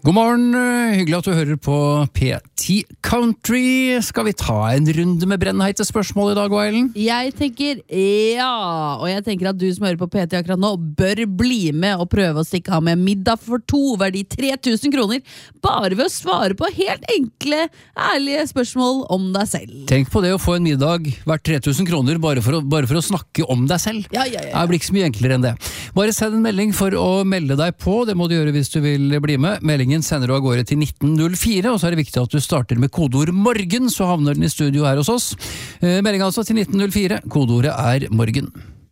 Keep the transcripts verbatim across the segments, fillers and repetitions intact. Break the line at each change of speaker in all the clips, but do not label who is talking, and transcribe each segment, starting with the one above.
God morgen, hyggelig at du hører på P ti Country. Skal vi ta en runde med brennheite spørsmål i dag, Eilen?
Jeg tenker ja, og jeg tenker at du som hører på P ti akkurat nå bør bli med og prøve å stikke av med middag for to, verdi tre tusen kroner, bare ved å svare på helt enkle, ærlige spørsmål om deg selv.
Tenk på det å få en middag verdt tre tusen kroner bare for, å, bare for å snakke om deg selv.
Ja, ja, ja.
Det blir ikke så mye enklere enn det. Bare send en melding for å melde deg på, det må du gjøre hvis du vil bli med. Meldingen sender du av gårde til nitten null fire, og så er det viktig at du starter med kodeord morgen, så havner den i studio her hos oss. Eh, melding altså til nitten null fire, kodeordet er morgen.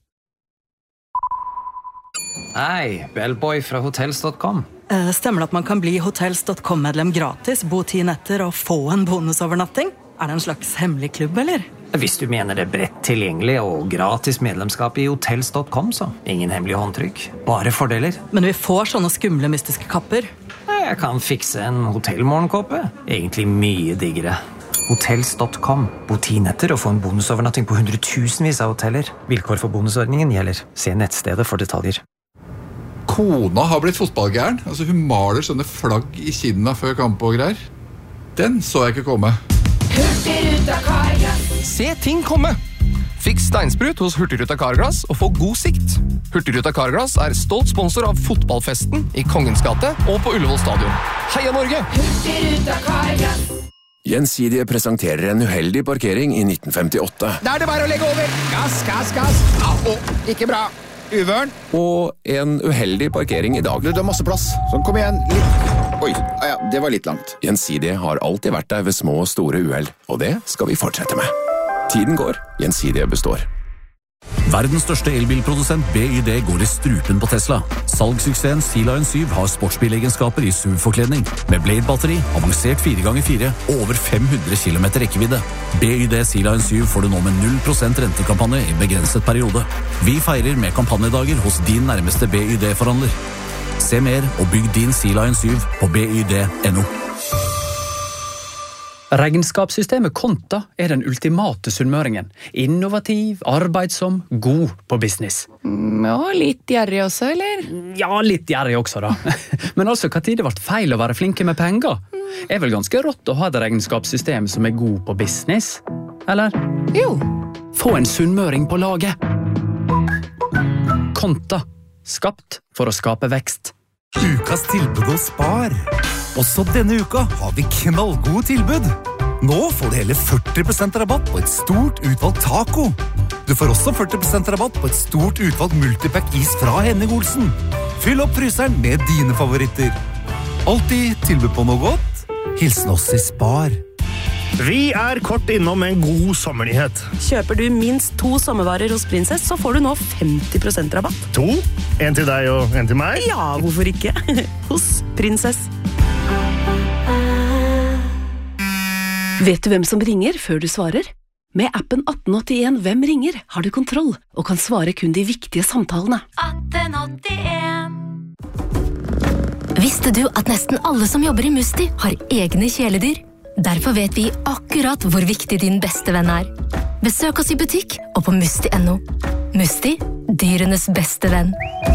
Hei, Bellboy fra hotels punktum com.
Eh, Stemmer det at man kan bli hotels punktum com-medlem gratis, bo ti netter og få en bonusovernatting? Er det en slags hemmelig klubb, eller?
Hvis du mener det bredt tilgjengelig og gratis medlemskap i hotels punktum com, så ingen hemmelig håndtrykk, bare fordeler.
Men vi får sånne skumle mystiske kapper.
Jeg kan fikse en hotellmorgenkåpe, egentlig mye diggere. hotels punktum com, bo ti netter og få en bonusovernatting på hundretusenvis av hoteller. Vilkår for bonusordningen gjelder. Se nettstedet for detaljer.
Kona har blitt fotballgæren. Altså, hun maler sånne flagg i kinna før kamp og greier. Den så jeg ikke komme.
Hurtigruta Carglass.
Se ting komme! Fiks steinsprut hos Hurtigruta Carglass og få god sikt. Hurtigruta Carglass er stolt sponsor av fotballfesten i Kongens gate og på Ullevål stadion. Heia Norge!
Hurtigruta Carglass.
Gjensidige presenterer en uheldig parkering i nitten femtiåtte.
Da er det bare å legge over. Gass, gass, gass. Au, ikke bra. Uvørn.
Og en uheldig parkering i dag.
Du, du har masse plass. Så kom igjen. Litt. Oi, ja, det var litt langt.
Gjensidige har alltid vært der ved små og store uheld, og det skal vi fortsette med. Tiden går, Gjensidige består.
Verdens største elbilprodusent B Y D går i strupen på Tesla. Salgssuksessen Sea Lion syv har sportsbilegenskaper i S U V-forkledning, med Blade-batteri, avansert fire ganger fire og over fem hundre kilometer rekkevidde. B Y D Sea Lion syv får du nå med null prosent rentekampanje i begrenset periode. Vi feirer med kampanjedager hos din nærmeste B Y D-forhandler. Se mer og bygg din Sea Lion syv på b y d punktum n o.
Regnskapssystemet Konta er den ultimate sunnmøringen. Innovativ, arbeidsom, god på business.
Ja, litt gjerrig også, eller?
Ja, litt gjerrig også da. Men altså, hva tid det ble feil å være flinke med penger? Er vel ganske rått å ha et regnskapssystem som er god på business? Eller?
Jo.
Få en sunnmøring på laget. Konta. Skapt for å skape vekst.
Ukas tilbud og spar. Også denne uka har vi knallgode tilbud. Nå får du hele førti prosent rabatt på et stort utvalgt taco. Du får også førti prosent rabatt på et stort utvalgt multipack is fra Henning Olsen. Fyll opp fryseren med dine favoritter. Alltid tilbud på noe godt. Hilsen oss i Spar.
Vi er kort innom en god sommernyhet.
Kjøper du minst to sommervarer hos Princess, så får du nå femti prosent rabatt.
To? En til deg og en til meg?
Ja, hvorfor ikke? Hos Princess. Vet du hvem som ringer før du svarer? Med appen atten åttien Hvem ringer har du kontroll og kan svare kun de viktige samtalene.
atten åttien.
Visste du at nesten alle som jobber i Musti har egne kjæledyr? Derfor vet vi akkurat hvor viktig din beste venn er. Besøk oss i butikk og på musti punktum no. Musti, dyrenes beste venn.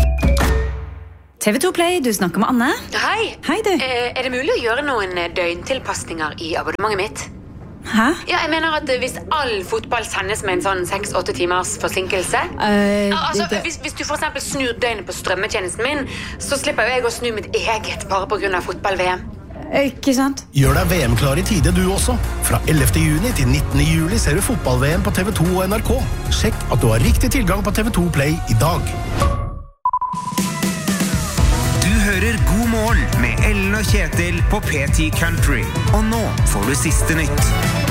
T V to Play, du snakker med Anne.
Hei.
Hei, du.
Eh, er det mulig å gjøre noen døgntilpasninger i abonnementet mitt?
Hæ?
Ja, jeg mener at hvis all fotball sendes med en sånn seks til åtte timers forsinkelse
uh,
altså,
det...
hvis, hvis du for eksempel snur døgnet på strømmetjenesten min, så slipper jeg å snu mitt eget bare på grunn av fotball-V M.
Ikke sant?
Gjør deg V M-klar i tide du også. Fra ellevte juni til nittende juli ser du fotball-V M på T V to og N R K. Sjekk at du har riktig tilgang på T V to Play i dag.
Du hører God morgen med Ellen og Kjetil på P ti Country. Og nå får du siste nytt.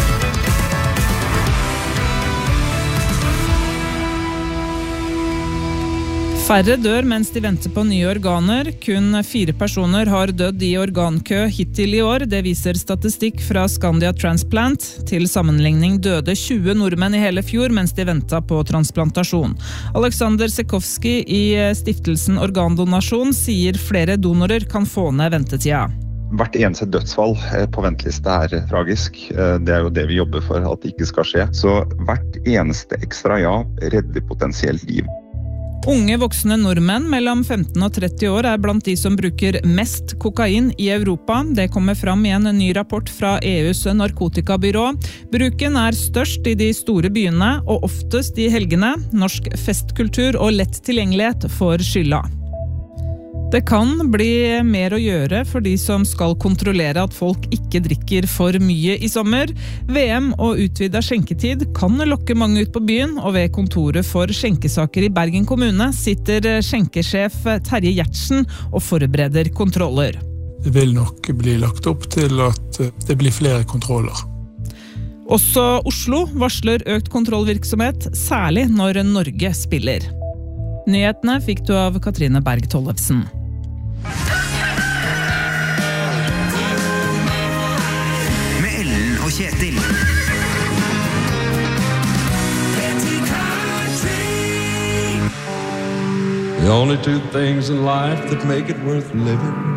Færre dør mens de venter på nye organer. Kun fire personer har dødd i organkø hittil i år. Det viser statistikk fra Scandia Transplant. Til sammenligning døde tjue nordmenn i hele fjor mens de ventet på transplantasjon. Alexander Sekowski i stiftelsen Organdonasjon sier flere donorer kan få ned ventetida.
Hvert eneste dødsfall på venteliste er tragisk. Det er jo det vi jobber for at det ikke skal skje. Så hvert eneste ekstra ja redder potensielt liv.
Unge voksne nordmenn mellom femten og tretti år er blant de som bruker mest kokain i Europa. Det kommer fram i en ny rapport fra E U's narkotikabyrå. Bruken er størst i de store byene og oftest i helgene. Norsk festkultur og lett tilgjengelighet får skylda. Det kan bli mer å gjøre for de som skal kontrollere at folk ikke drikker for mye i sommer. V M og utvidet skjenketid kan lokke mange ut på byen, og ved kontoret for skjenkesaker i Bergen kommune sitter skjenkesjef Terje Gjertsen og forbereder kontroller.
Det vil nok bli lagt opp til at det blir flere kontroller.
Også Oslo varsler økt kontrollvirksomhet, særlig når Norge spiller. Nyhetene fikk du av Katrine Berg Tollefsen.
Med Ellen og Kjetil.
The only two things in life that make it worth living